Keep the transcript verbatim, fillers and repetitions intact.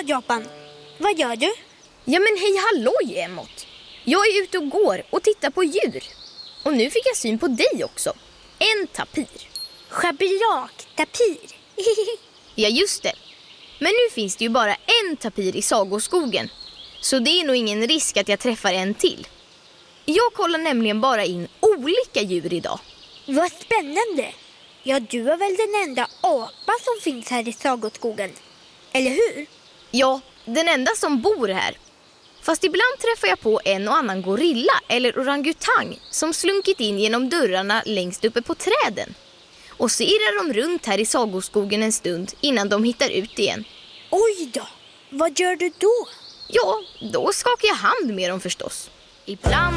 Japan. Vad gör du? Ja men hej halloj Emot. Jag är ute och går och tittar på djur. Och nu fick jag syn på dig också. En tapir. Schabernak, tapir. Ja just det. Men nu finns det ju bara en tapir i Sagoskogen. Så det är nog ingen risk att jag träffar en till. Jag kollar nämligen bara in olika djur idag. Vad spännande. Ja, du är väl den enda apa som finns här i Sagoskogen. Eller hur? Ja, den enda som bor här. Fast ibland träffar jag på en och annan gorilla eller orangutang som slunkit in genom dörrarna längst uppe på träden. Och så irrar de runt här i Sagoskogen en stund innan de hittar ut igen. Oj då, vad gör du då? Ja, då skakar jag hand med dem förstås. Ibland